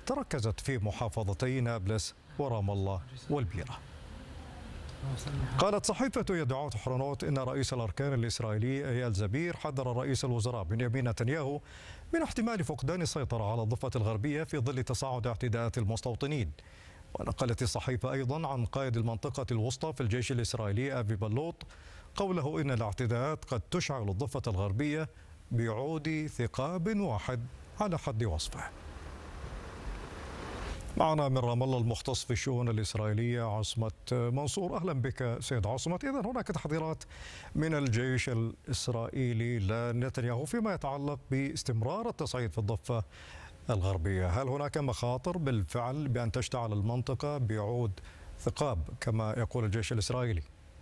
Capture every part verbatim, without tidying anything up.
تركزت في محافظتي نابلس ورام الله والبيرة. قالت صحيفة يدعوت حرنوت إن رئيس الأركان الإسرائيلي إيال زبير حذر رئيس الوزراء بنيامين نتنياهو من احتمال فقدان السيطرة على الضفة الغربية في ظل تصاعد اعتداءات المستوطنين. ونقلت الصحيفة أيضا عن قائد المنطقة الوسطى في الجيش الإسرائيلي أبي بلوط قوله إن الاعتداءات قد تشعل الضفة الغربية بعود ثقاب واحد على حد وصفه. معنا من رام الله المختص في الشؤون الإسرائيلية عصمت منصور. أهلا بك سيد عصمت. إذن هناك تحذيرات من الجيش الإسرائيلي لنتنياهو فيما يتعلق باستمرار التصعيد في الضفة الغربية. هل هناك مخاطر بالفعل بأن تشتعل المنطقة بعود ثقاب كما يقول الجيش الإسرائيلي؟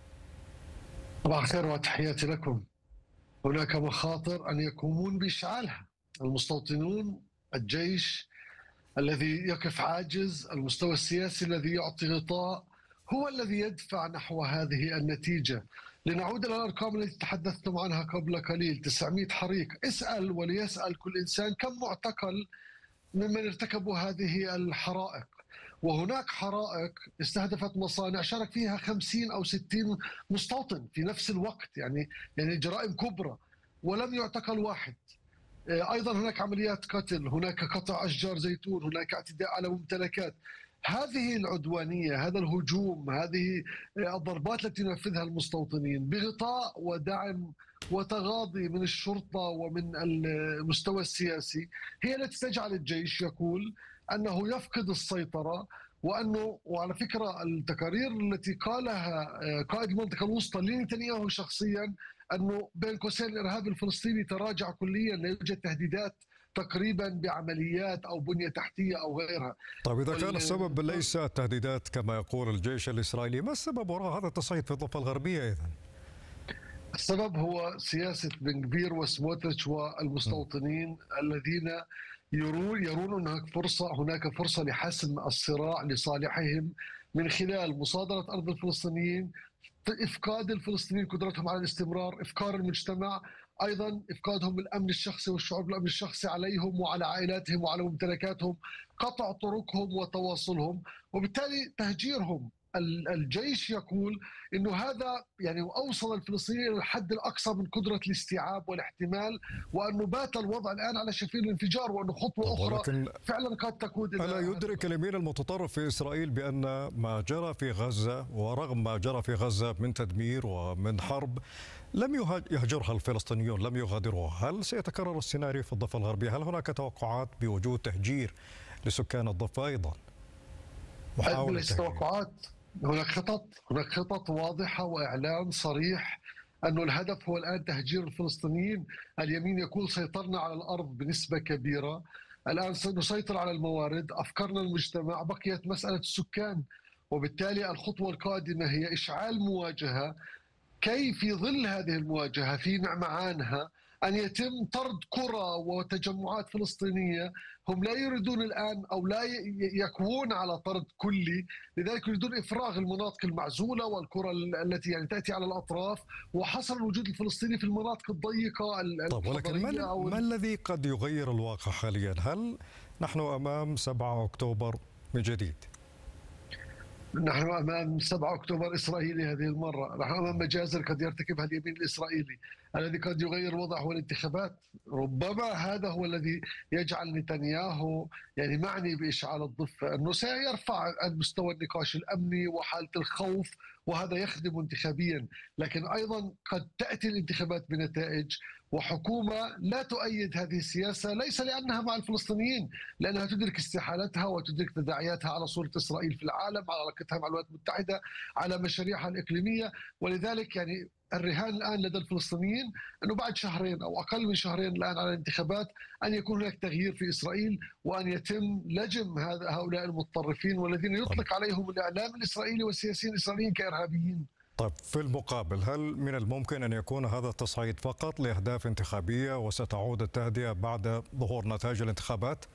صباح الخير وتحياتي لكم. هناك مخاطر أن يقومون بإشعالها المستوطنون، الجيش الذي يقف عاجز، المستوى السياسي الذي يعطي غطاء هو الذي يدفع نحو هذه النتيجة. لنعود إلى الأرقام التي تحدثتم عنها قبل قليل، تسعمئة حريق. اسأل وليسأل كل إنسان كم معتقل ممن ارتكبوا هذه الحرائق. وهناك حرائق استهدفت مصانع شارك فيها خمسين أو ستين مستوطن في نفس الوقت، يعني يعني جرائم كبرى ولم يعتقل واحد. أيضا هناك عمليات قتل، هناك قطع أشجار زيتون، هناك اعتداء على ممتلكات. هذه العدوانية، هذا الهجوم، هذه الضربات التي ينفذها المستوطنين بغطاء ودعم وتغاضي من الشرطة ومن المستوى السياسي هي التي تجعل الجيش يقول أنه يفقد السيطرة. وأنه وعلى فكرة التقارير التي قالها قائد المنطقة الوسطى لنتنياهو شخصيا أنه بين قوسين الإرهاب الفلسطيني تراجع كليا، لا يوجد تهديدات تقريبا بعمليات أو بنية تحتية أو غيرها. طيب إذا كان السبب ليس التهديدات كما يقول الجيش الإسرائيلي، ما السبب وراء هذا التصعيد في الضفة الغربية إذن؟ السبب هو سياسة بن غفير وسموتريتش والمستوطنين م. الذين يرون يرون هناك فرصة هناك فرصة لحسم الصراع لصالحهم من خلال مصادرة أرض الفلسطينيين، إفقاد الفلسطينيين قدرتهم على الاستمرار، إفكار المجتمع، أيضا إفقادهم الأمن الشخصي والشعور بالأمن الشخصي عليهم وعلى عائلاتهم وعلى ممتلكاتهم، قطع طرقهم وتواصلهم، وبالتالي تهجيرهم. الجيش يقول انه هذا يعني اوصل الفلسطينيين الى الحد الاقصى من قدره الاستيعاب والاحتمال، وانه بات الوضع الان على شفير الانفجار، وانه خطوه اخرى فعلا قد تقود الى. الا يدرك اليمين المتطرف في اسرائيل بان ما جرى في غزه، ورغم ما جرى في غزه من تدمير ومن حرب، لم يهجرها الفلسطينيون، لم يغادروها. هل سيتكرر السيناريو في الضفه الغربيه؟ هل هناك توقعات بوجود تهجير لسكان الضفه ايضا؟ محاولة توقعات، هناك خطط هناك خطط واضحة وإعلان صريح أنه الهدف هو الآن تهجير الفلسطينيين. اليمين يقول سيطرنا على الأرض بنسبة كبيرة، الآن سنسيطر على الموارد، أفكرنا المجتمع، بقيت مسألة السكان. وبالتالي الخطوة القادمة هي إشعال مواجهة كي في ظل هذه المواجهة في معمعانها أن يتم طرد قرى وتجمعات فلسطينية. هم لا يريدون الآن أو لا يكوون على طرد كلي، لذلك يريدون إفراغ المناطق المعزولة والقرى التي يعني تأتي على الأطراف وحصر الوجود الفلسطيني في المناطق الضيقة. طب ولكن ما, أو ما الذي قد يغير الواقع حاليا؟ هل نحن أمام سبعة أكتوبر من جديد؟ نحن أمام سبعة أكتوبر إسرائيلي هذه المرة، نحن أمام مجازر قد يرتكبها اليمين الإسرائيلي. الذي قد يغير الوضع هو الانتخابات. ربما هذا هو الذي يجعل نتنياهو يعني معني بإشعال الضفة، أنه سيرفع المستوى النقاش الأمني وحالة الخوف، وهذا يخدم انتخابيا. لكن أيضا قد تأتي الانتخابات بنتائج وحكومة لا تؤيد هذه السياسة، ليس لأنها مع الفلسطينيين، لأنها تدرك استحالتها وتدرك تداعياتها على صورة إسرائيل في العالم، على علاقتها مع الولايات المتحدة، على مشاريعها الإقليمية. ولذلك يعني الرهان الآن لدى الفلسطينيين أنه بعد شهرين أو أقل من شهرين الآن على الانتخابات أن يكون هناك تغيير في إسرائيل، وأن يتم لجم هذا هؤلاء المتطرفين والذين يطلق عليهم الإعلام الإسرائيلي والسياسيين الإسرائيليين كإرهابيين. طيب في المقابل، هل من الممكن أن يكون هذا التصعيد فقط لأهداف انتخابية وستعود التهدئة بعد ظهور نتائج الانتخابات؟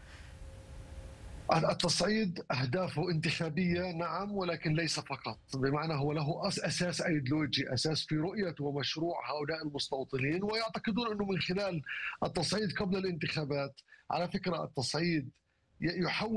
التصعيد أهدافه انتخابية نعم، ولكن ليس فقط، بمعنى هو له أساس أيديولوجي، أساس في رؤية ومشروع هؤلاء المستوطنين، ويعتقدون أنه من خلال التصعيد قبل الانتخابات، على فكرة التصعيد يحول